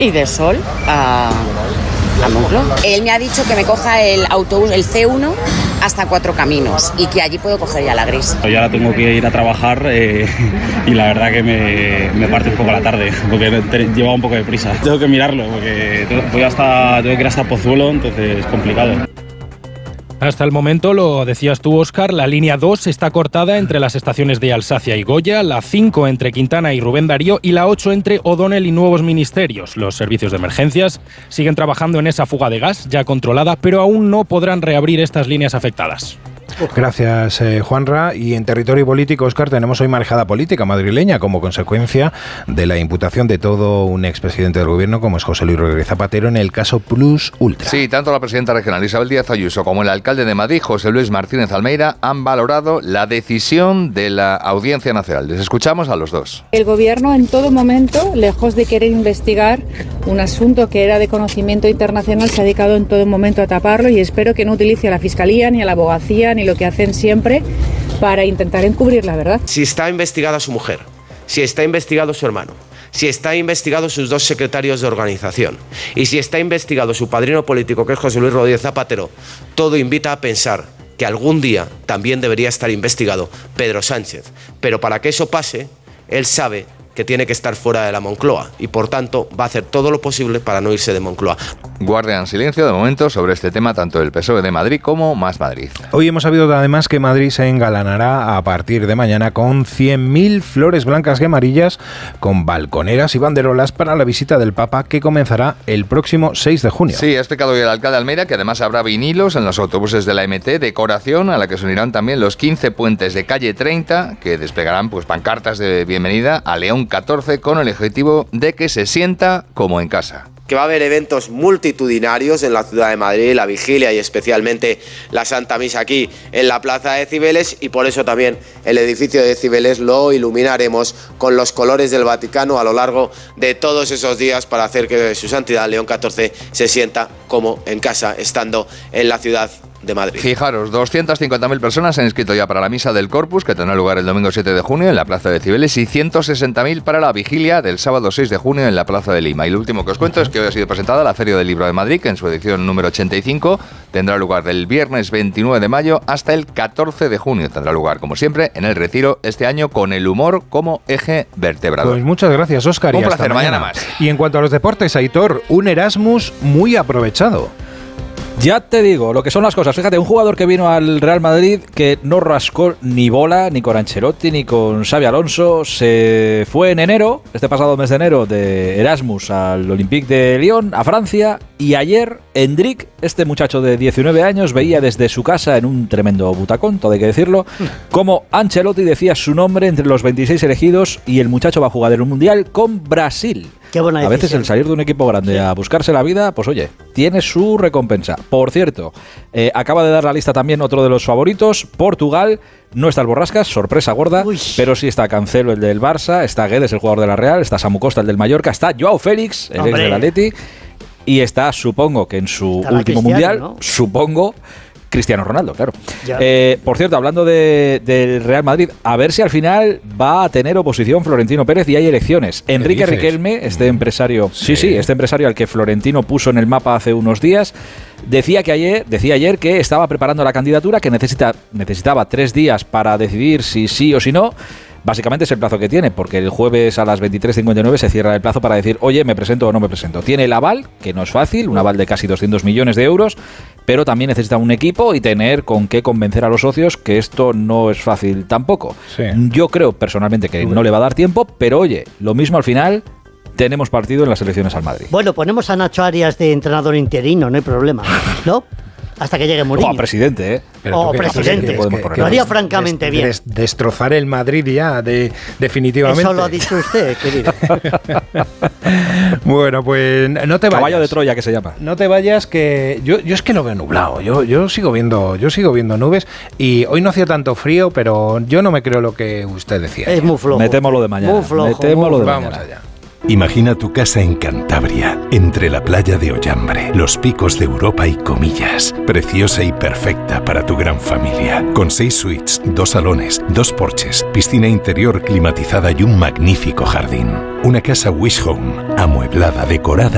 Y de Sol a Moncloa. Él me ha dicho que me coja el autobús, el C1, hasta Cuatro Caminos y que allí puedo coger ya la gris. Yo ahora tengo que ir a trabajar y la verdad que me parte un poco la tarde porque lleva un poco de prisa. Tengo que mirarlo porque tengo que ir hasta Pozuelo, entonces es complicado. Hasta el momento, lo decías tú, Óscar, la línea 2 está cortada entre las estaciones de Alsacia y Goya, la 5 entre Quintana y Rubén Darío y la 8 entre O'Donnell y Nuevos Ministerios. Los servicios de emergencias siguen trabajando en esa fuga de gas ya controlada, pero aún no podrán reabrir estas líneas afectadas. Gracias, Juanra. Y en territorio político, Óscar, tenemos hoy marejada política madrileña como consecuencia de la imputación de todo un expresidente del gobierno como es José Luis Rodríguez Zapatero en el caso Plus Ultra. Sí, tanto la presidenta regional Isabel Díaz Ayuso como el alcalde de Madrid, José Luis Martínez Almeida, han valorado la decisión de la Audiencia Nacional. Les escuchamos a los dos. El gobierno en todo momento, lejos de querer investigar un asunto que era de conocimiento internacional, se ha dedicado en todo momento a taparlo y espero que no utilice a la Fiscalía ni a la abogacía ni lo que hacen siempre para intentar encubrir la verdad. Si está investigada su mujer, si está investigado su hermano, si está investigado sus dos secretarios de organización y si está investigado su padrino político, que es José Luis Rodríguez Zapatero, todo invita a pensar que algún día también debería estar investigado Pedro Sánchez. Pero para que eso pase, él sabe que tiene que estar fuera de la Moncloa y por tanto va a hacer todo lo posible para no irse de Moncloa. Guardan silencio de momento sobre este tema tanto el PSOE de Madrid como Más Madrid. Hoy hemos sabido además que Madrid se engalanará a partir de mañana con 100.000 flores blancas y amarillas con balconeras y banderolas para la visita del Papa que comenzará el próximo 6 de junio. Sí, ha explicado hoy el alcalde de Almeida que además habrá vinilos en los autobuses de la MT, decoración a la que se unirán también los 15 puentes de calle 30 que desplegarán pues pancartas de bienvenida a León 14 con el objetivo de que se sienta como en casa. Que va a haber eventos multitudinarios en la ciudad de Madrid, la vigilia y especialmente la Santa Misa aquí en la Plaza de Cibeles y por eso también el edificio de Cibeles lo iluminaremos con los colores del Vaticano a lo largo de todos esos días para hacer que su santidad León XIV se sienta como en casa estando en la ciudad de Madrid. Fijaros, 250.000 personas se han inscrito ya para la misa del Corpus, que tendrá lugar el domingo 7 de junio en la Plaza de Cibeles, y 160.000 para la vigilia del sábado 6 de junio en la Plaza de Lima. Y lo último que os cuento es que hoy ha sido presentada la Feria del Libro de Madrid, que en su edición número 85 tendrá lugar del viernes 29 de mayo hasta el 14 de junio. Tendrá lugar, como siempre, en el Retiro este año con el humor como eje vertebrador. Pues muchas gracias, Óscar. Un placer, mañana más. Y en cuanto a los deportes, Aitor, un Erasmus muy aprovechado. Ya te digo lo que son las cosas. Fíjate, un jugador que vino al Real Madrid que no rascó ni bola, ni con Ancelotti, ni con Xabi Alonso. Se fue en enero, este pasado mes de enero, de Erasmus al Olympique de Lyon, a Francia. Y ayer, Endrick, este muchacho de 19 años, veía desde su casa, en un tremendo butacón, todo hay que decirlo, como Ancelotti decía su nombre entre los 26 elegidos y el muchacho va a jugar en un mundial con Brasil. Qué buena decisión. A veces el salir de un equipo grande a buscarse la vida, pues oye, tiene su recompensa. Por cierto, acaba de dar la lista también otro de los favoritos, Portugal. No está el Borrascas, sorpresa gorda, pero sí está Cancelo, el del Barça, está Guedes, el jugador de la Real, está Samu Costa, el del Mallorca, está Joao Félix, el ex del Atleti, y está, supongo que en su último mundial, ¿no? Supongo, Cristiano Ronaldo, claro. Por cierto, hablando del Real Madrid, a ver si al final va a tener oposición Florentino Pérez y hay elecciones. Enrique Riquelme, este empresario, este empresario al que Florentino puso en el mapa hace unos días, decía ayer que estaba preparando la candidatura, que necesitaba 3 días para decidir si sí o si no. Básicamente es el plazo que tiene, porque el jueves a las 23:59 se cierra el plazo para decir, oye, ¿me presento o no me presento? Tiene el aval, que no es fácil, un aval de casi 200 millones de euros, pero también necesita un equipo y tener con qué convencer a los socios, que esto no es fácil tampoco. Sí. Yo creo personalmente que no le va a dar tiempo, pero oye, lo mismo al final, tenemos partido en las elecciones al Madrid. Bueno, ponemos a Nacho Arias de entrenador interino, no hay problema, ¿no? Hasta que llegue Mourinho. O presidente, ¿eh? Presidente. Lo haría francamente bien. Destrozar el Madrid ya, definitivamente. Eso lo ha dicho usted, querido. Bueno, pues no te vayas. Caballo de Troya, que se llama. No te vayas, que yo es que lo veo nublado. Yo sigo viendo nubes y hoy no hacía tanto frío, pero yo no me creo lo que usted decía. Es muy flojo. Metémoslo de mañana. Muy flojo. Vamos allá. Imagina tu casa en Cantabria, entre la playa de Ollambre, los picos de Europa y Comillas. Preciosa y perfecta para tu gran familia. Con 6 suites, 2 salones, 2 porches, piscina interior climatizada y un magnífico jardín. Una casa Wish Home, amueblada, decorada